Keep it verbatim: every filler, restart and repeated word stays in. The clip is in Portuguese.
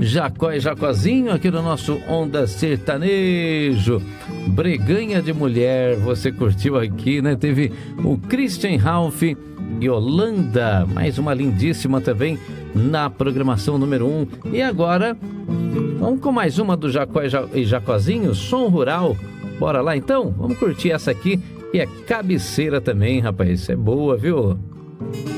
Jacó e Jacozinho aqui no nosso Onda Sertanejo. Breganha de Mulher, você curtiu aqui, né? Teve o Christian Ralph e Holanda, mais uma lindíssima também na programação número um. E agora, vamos com mais uma do Jacó e Jacozinho, Som Rural. Bora lá então? Vamos curtir essa aqui, que é cabeceira também, rapaz. Isso é boa, viu?